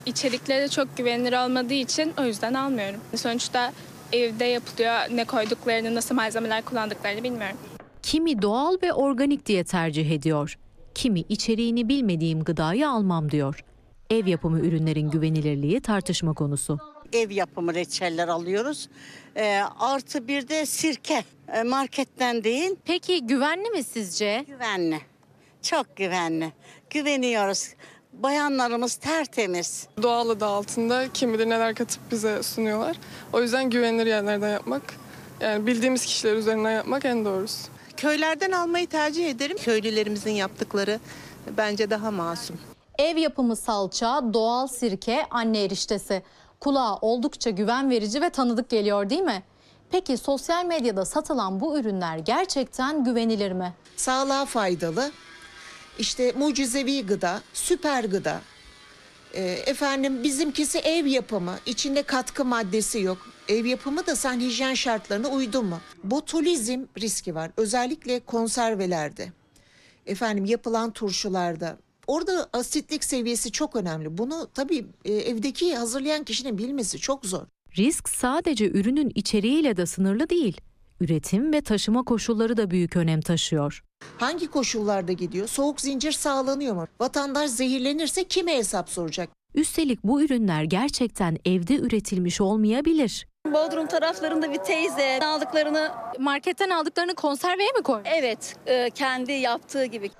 İçerikleri çok güvenilir olmadığı için o yüzden almıyorum. Sonuçta evde yapılıyor, ne koyduklarını, nasıl malzemeler kullandıklarını bilmiyorum. Kimi doğal ve organik diye tercih ediyor. Kimi içeriğini bilmediğim gıdayı almam diyor. Ev yapımı ürünlerin güvenilirliği tartışma konusu. Ev yapımı reçeller alıyoruz. Artı bir de sirke. Marketten değil. Peki güvenli mi sizce? Güvenli. Çok güvenli. Güveniyoruz. Bayanlarımız tertemiz. Doğal adı altında kim bilir neler katıp bize sunuyorlar. O yüzden güvenilir yerlerden yapmak, yani bildiğimiz kişiler üzerinden yapmak en doğrusu. Köylerden almayı tercih ederim. Köylülerimizin yaptıkları bence daha masum. Ev yapımı salça, doğal sirke, anne eriştesi. Kulağa oldukça güven verici ve tanıdık geliyor değil mi? Peki sosyal medyada satılan bu ürünler gerçekten güvenilir mi? Sağlığa faydalı, işte mucizevi gıda, süper gıda. Bizimkisi ev yapımı, içinde katkı maddesi yok. Ev yapımı da sen hijyen şartlarına uydun mu? Botulizm riski var, özellikle konservelerde. Yapılan turşularda. Orada asitlik seviyesi çok önemli. Bunu tabii evdeki hazırlayan kişinin bilmesi çok zor. Risk sadece ürünün içeriğiyle de sınırlı değil. Üretim ve taşıma koşulları da büyük önem taşıyor. Hangi koşullarda gidiyor? Soğuk zincir sağlanıyor mu? Vatandaş zehirlenirse kime hesap soracak? Üstelik bu ürünler gerçekten evde üretilmiş olmayabilir. Bodrum taraflarında bir teyze Marketten aldıklarını konserveye mi koymuş? evet, kendi yaptığı gibi.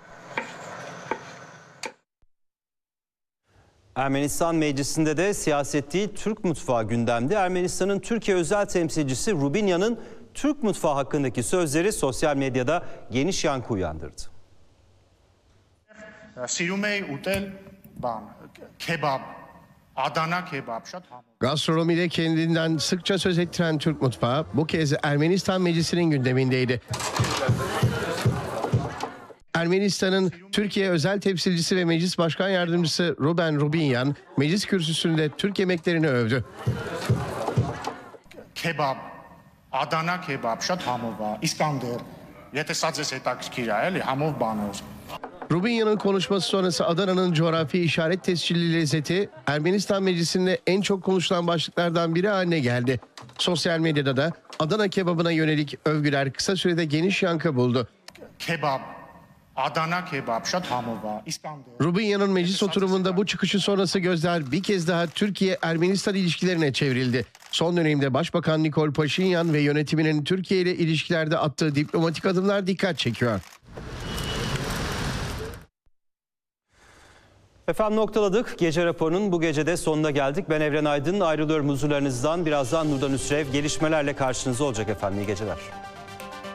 Ermenistan Meclisi'nde de siyaset değil Türk mutfağı gündemde. Ermenistan'ın Türkiye özel temsilcisi Rubinyan'ın Türk mutfağı hakkındaki sözleri sosyal medyada geniş yankı uyandırdı. Gastronomide kendinden sıkça söz ettiren Türk mutfağı bu kez Ermenistan Meclisi'nin gündemindeydi. Ermenistan'ın Türkiye özel temsilcisi ve meclis başkan yardımcısı Ruben Rubinyan meclis kürsüsünde Türk yemeklerini övdü. Kebab, Adana kebab, շատ համով է, Iskander. Եթե սա ձեզ հետաքրքիր է, էլի, համով բաներ. Rubinyan'ın konuşması sonrası Adana'nın coğrafi işaret tescilli lezzeti Ermenistan Meclisi'nde en çok konuşulan başlıklardan biri haline geldi. Sosyal medyada da Adana kebabına yönelik övgüler kısa sürede geniş yankı buldu. Kebab, Adana kebab, շատ համով է, Iskander. Rubinyan'ın meclis oturumunda bu çıkışı sonrası gözler bir kez daha Türkiye-Ermenistan ilişkilerine çevrildi. Son dönemde Başbakan Nikol Paşinyan ve yönetiminin Türkiye ile ilişkilerde attığı diplomatik adımlar dikkat çekiyor. Efendim noktaladık. Gece raporunun bu gecede sonuna geldik. Ben Evren Aydın, ayrılıyorum huzurlarınızdan. Birazdan Nurdan Üsrev gelişmelerle karşınızda olacak efendim. İyi geceler.